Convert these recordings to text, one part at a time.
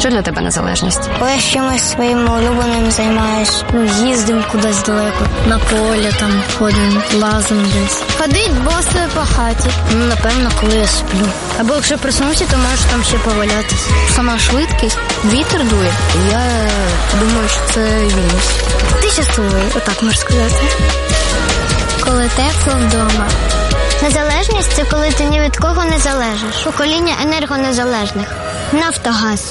Що для тебе незалежність? Коли я чимось своїм улюбленим займаюсь. Їздимо кудись далеко, на поле там ходимо, лазимо десь. Ходить босою по хаті. Напевно, коли я сплю. Або якщо проснувся, то можеш там ще повалятися. Сама швидкість, вітер дує. Я думаю, що це вільність. Ти щасливий, отак можна сказати. Коли тепло вдома. Незалежність – це коли ти ні від кого не залежиш. Покоління енергонезалежних. Нафтогаз.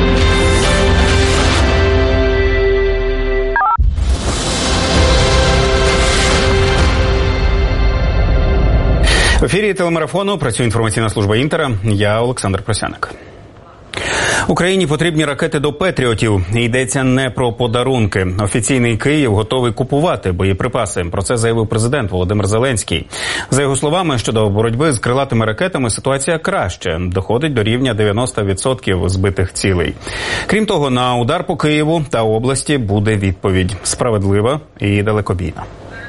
В ефірі телемарафону працює інформаційна служба «Інтера». Я Олександр Просяник. Україні потрібні ракети до «Петріотів». Йдеться не про подарунки. Офіційний Київ готовий купувати боєприпаси. Про це заявив президент Володимир Зеленський. За його словами, щодо боротьби з крилатими ракетами ситуація краще. Доходить до рівня 90% збитих цілей. Крім того, на удар по Києву та області буде відповідь. Справедлива і далекобійна.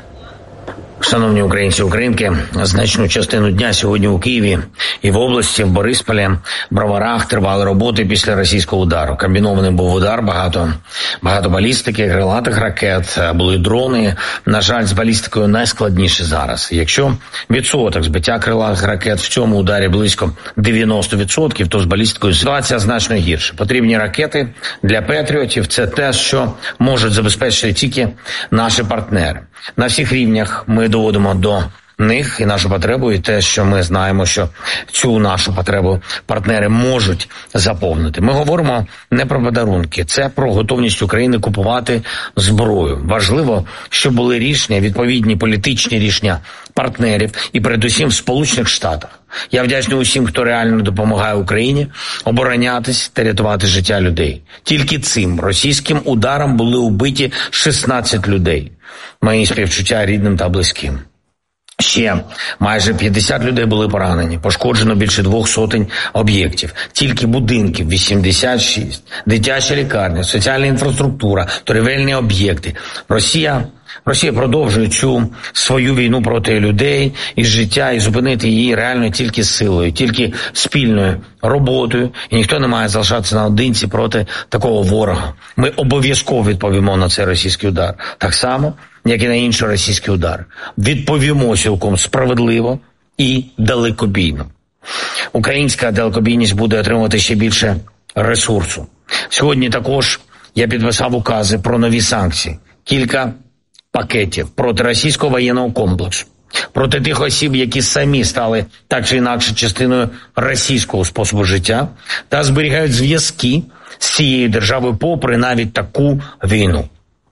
Шановні українці і українки, значну частину дня сьогодні у Києві і в області, в Борисполі, Броварах тривали роботи після російського удару. Комбінований був удар, багато балістики, крилатих ракет, були дрони. На жаль, з балістикою найскладніше зараз. Якщо відсоток збиття крилатих ракет в цьому ударі близько 90%, то з балістикою ситуація значно гірша. Потрібні ракети для «Петріотів» – це те, що можуть забезпечити тільки наші партнери. На всіх рівнях ми доводимо до них і нашу потребу, і те, що ми знаємо, що цю нашу потребу партнери можуть заповнити. Ми говоримо не про подарунки, це про готовність України купувати зброю. Важливо, щоб були рішення, відповідні політичні рішення партнерів і передусім в Сполучених Штатах. Я вдячний усім, хто реально допомагає Україні оборонятись та рятувати життя людей. Тільки цим російським ударом були убиті 16 людей. Мої співчуття рідним та близьким. Ще майже 50 людей були поранені, пошкоджено більше 200 об'єктів. Тільки будинків 86, дитяча лікарня, соціальна інфраструктура, торгівельні об'єкти. Росія продовжує цю свою війну проти людей і життя, і зупинити її реально тільки силою, тільки спільною роботою. І ніхто не має залишатися наодинці проти такого ворога. Ми обов'язково відповімо на цей російський удар. Так само, як і на інші російські удари. Відповімо цілком справедливо і далекобійно. Українська далекобійність буде отримувати ще більше ресурсу. Сьогодні також я підписав укази про нові санкції. Кілька пакетів проти російського воєнного комплексу, проти тих осіб, які самі стали так чи інакше частиною російського способу життя та зберігають зв'язки з цією державою попри навіть таку війну.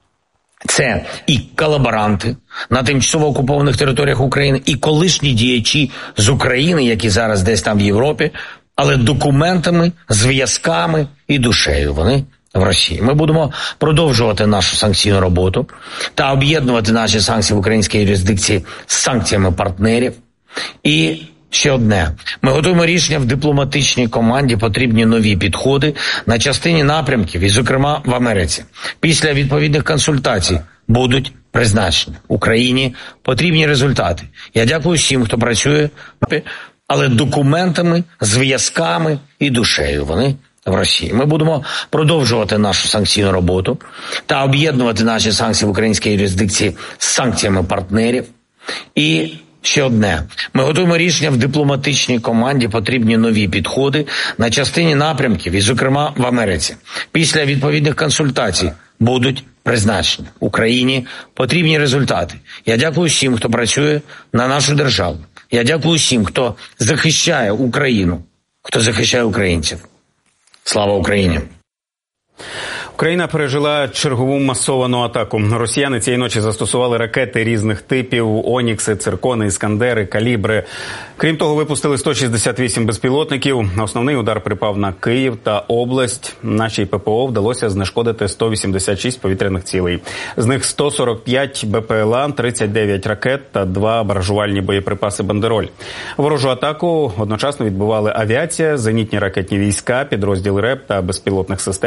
Це і колаборанти на тимчасово окупованих територіях України, і колишні діячі з України, які зараз десь там в Європі, але документами, зв'язками і душею вони в Росії. Ми будемо продовжувати нашу санкційну роботу та об'єднувати наші санкції в українській юрисдикції з санкціями партнерів. І ще одне. Ми готуємо рішення в дипломатичній команді, потрібні нові підходи на частині напрямків, і, зокрема, в Америці. Після відповідних консультацій будуть призначені. Україні потрібні результати. Я дякую всім, хто працює, але документами, зв'язками і душею вони в Росії. Ми будемо продовжувати нашу санкційну роботу та об'єднувати наші санкції в українській юрисдикції з санкціями партнерів. І ще одне. Ми готуємо рішення в дипломатичній команді, потрібні нові підходи на частині напрямків, і, зокрема, в Америці. Після відповідних консультацій будуть призначені. Україні потрібні результати. Я дякую всім, хто працює на нашу державу. Я дякую всім, хто захищає Україну, хто захищає українців. Слава Україні! Україна пережила чергову масовану атаку. Росіяни цієї ночі застосували ракети різних типів: «Онікси», «Циркони», «Іскандери», «Калібри». Крім того, випустили 168 безпілотників. Основний удар припав на Київ та область. Нашій ППО вдалося знешкодити 186 повітряних цілей. З них 145 БПЛА, 39 ракет та 2 баражувальні боєприпаси «Бандероль». Ворожу атаку одночасно відбивали авіація, зенітні ракетні війська, підрозділи РЕБ та безпілотних систем